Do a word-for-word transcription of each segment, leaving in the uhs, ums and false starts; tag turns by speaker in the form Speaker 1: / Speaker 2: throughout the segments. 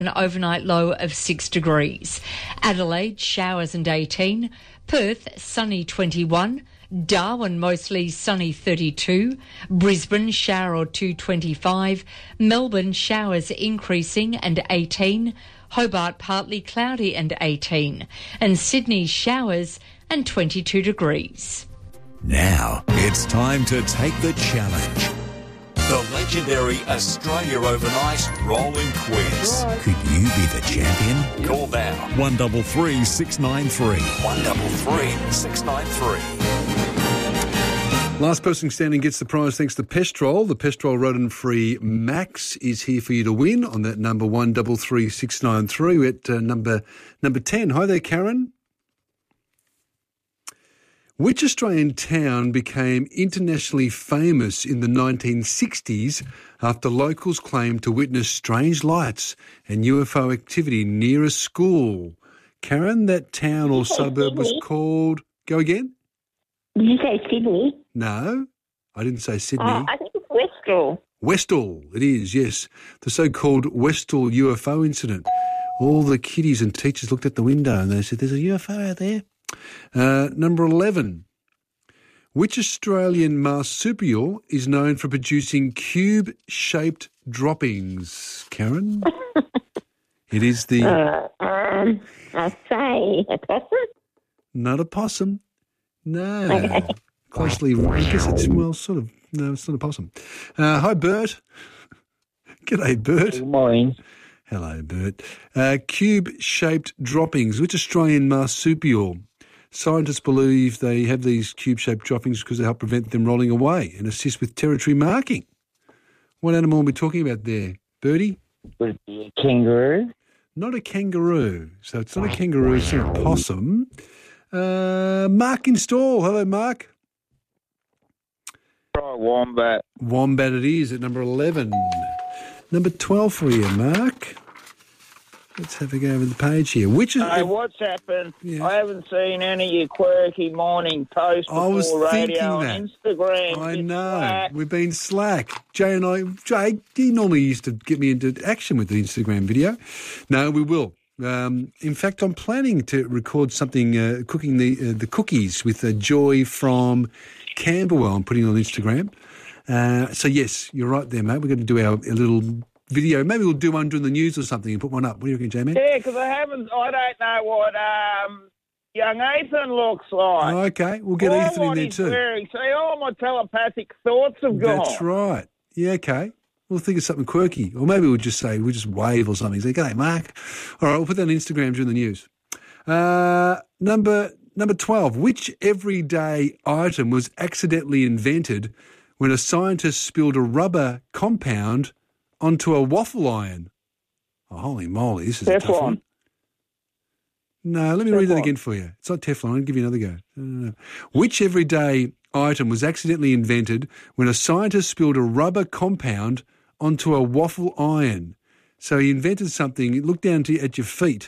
Speaker 1: An overnight low of six degrees. Adelaide, showers and eighteen. Perth, sunny twenty-one. Darwin, mostly sunny thirty-two. Brisbane, shower or two twenty-five. Melbourne, showers increasing and eighteen. Hobart, partly cloudy and eighteen. And Sydney, showers and twenty-two degrees.
Speaker 2: Now it's time to take the challenge. The legendary Australia Overnight Rolling Quiz. Could you be the champion? Call now. one double three six nine three. one double three six nine three.
Speaker 3: Last person standing gets the prize thanks to Pestrol. The Pestrol rodent-free Max is here for you to win on that number one double three six nine three. We're at uh, number number ten. Hi there, Karen. Which Australian town became internationally famous in the nineteen sixties after locals claimed to witness strange lights and U F O activity near a school? Karen, that town or suburb was called... Go again?
Speaker 4: Did you say Sydney?
Speaker 3: No, I didn't say Sydney.
Speaker 4: Uh, I think it's Westall.
Speaker 3: Westall, it is, yes. The so-called Westall U F O incident. All the kiddies and teachers looked at the window and they said, there's a U F O out there. Uh, number eleven. Which Australian marsupial is known for producing cube-shaped droppings? Karen? It is the...
Speaker 4: Uh, um, I'll say a possum?
Speaker 3: Not a possum. No.
Speaker 4: Okay.
Speaker 3: Closely, I guess it's, well, sort of, no, it's not a possum. Uh, hi, Bert. G'day, Bert.
Speaker 5: Good morning.
Speaker 3: Hello, Bert. Uh, cube-shaped droppings. Which Australian marsupial? Scientists believe they have these cube-shaped droppings because they help prevent them rolling away and assist with territory marking. What animal are we talking about there, Bertie?
Speaker 5: Would it be a kangaroo?
Speaker 3: Not a kangaroo. So it's not a kangaroo, it's not a possum. Uh, Mark in Stall. Hello, Mark.
Speaker 5: Try wombat.
Speaker 3: Wombat it is at number eleven. Number twelve for you, Mark. Let's have a go over the page here. Which is...
Speaker 5: Hey, what's happened?
Speaker 3: Yeah.
Speaker 5: I haven't seen any of your quirky morning posts
Speaker 3: I was
Speaker 5: before
Speaker 3: thinking
Speaker 5: radio
Speaker 3: that.
Speaker 5: on Instagram.
Speaker 3: I
Speaker 5: It's
Speaker 3: know.
Speaker 5: slack.
Speaker 3: We've been slack. Jay and I... Jay, he normally used to get me into action with the Instagram video. No, we will. Um, in fact, I'm planning to record something, uh, cooking the uh, the cookies with uh, Joy from Camberwell. I'm putting it on Instagram. Uh, so, yes, you're right there, mate. We're going to do our, our little video. Maybe we'll do one during the news or something and put one up. What do you reckon, J-Man?
Speaker 5: Yeah, because I haven't, I don't know what um, young Ethan looks like.
Speaker 3: Oh, okay, we'll get
Speaker 5: Or
Speaker 3: Ethan in
Speaker 5: what
Speaker 3: there
Speaker 5: he's
Speaker 3: too.
Speaker 5: wearing. See, all my telepathic thoughts have gone.
Speaker 3: That's right. Yeah, okay. We'll think of something quirky. Or maybe we'll just say, we'll just wave or something. Say, g'day, Mark. All right, we'll put that on Instagram during the news. Uh, number number twelve. Which everyday item was accidentally invented when a scientist spilled a rubber compound onto a waffle iron? Oh, holy moly, this is a tough
Speaker 5: Teflon.
Speaker 3: one. No, let me read that
Speaker 5: Teflon.
Speaker 3: again for you. It's not Teflon. I'll give you another go. Uh, which everyday item was accidentally invented when a scientist spilled a rubber compound onto a waffle iron? So he invented something, it looked down to, at your feet,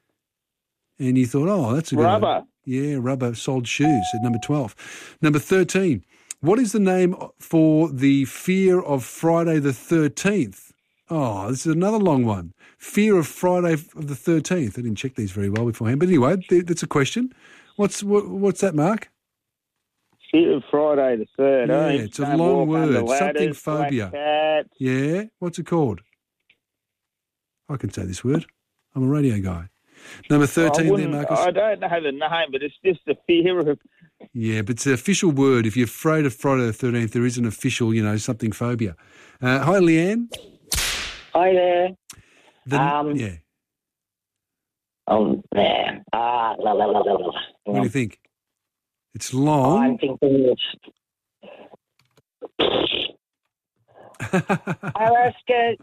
Speaker 3: and you thought, oh, that's a good
Speaker 5: Rubber.
Speaker 3: idea. Yeah, rubber soled shoes at number twelve. Number thirteen. What is the name for the fear of Friday the thirteenth? Oh, this is another long one. Fear of Friday of the thirteenth. I didn't check these very well beforehand. But anyway, th- that's a question. What's what, what's that, Mark?
Speaker 5: Fear of Friday the third.
Speaker 3: Yeah,
Speaker 5: eh?
Speaker 3: it's a
Speaker 5: Don't
Speaker 3: long
Speaker 5: walk under
Speaker 3: word. Something
Speaker 5: ladders, black
Speaker 3: phobia.
Speaker 5: cats.
Speaker 3: Yeah? What's it called? I can say this word. I'm a radio guy. Number
Speaker 5: I,
Speaker 3: thirteen there,
Speaker 5: wouldn't-
Speaker 3: Marcus.
Speaker 5: I don't know the name, but it's just the fear of...
Speaker 3: Yeah, but it's an official word. If you're afraid of Friday the thirteenth, there is an official, you know, something phobia. Uh, hi, Leanne.
Speaker 6: Hi there.
Speaker 3: The,
Speaker 6: Um,
Speaker 3: yeah.
Speaker 6: Oh, there. Ah, la, la, la, la, la.
Speaker 3: What do you think? It's long.
Speaker 6: I'm thinking it's Paraska,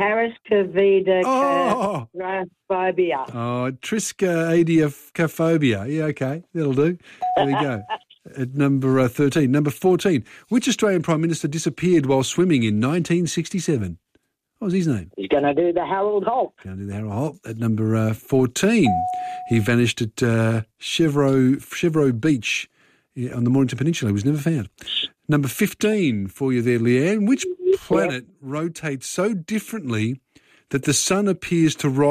Speaker 3: Oh.
Speaker 6: Paraskavidaphobia.
Speaker 3: Oh, triskaidiophobia. Yeah, okay. That'll do. There we go. At number uh, thirteen. Number fourteen. Which Australian Prime Minister disappeared while swimming in nineteen sixty-seven? What was his name?
Speaker 6: He's going to do the Harold Holt.
Speaker 3: Going to do the Harold Holt. At number uh, fourteen. He vanished at uh, Chevreau, Chevreau Beach yeah, on the Mornington Peninsula. He was never found. Number fifteen for you there, Leanne. Which planet rotates so differently that the sun appears to rise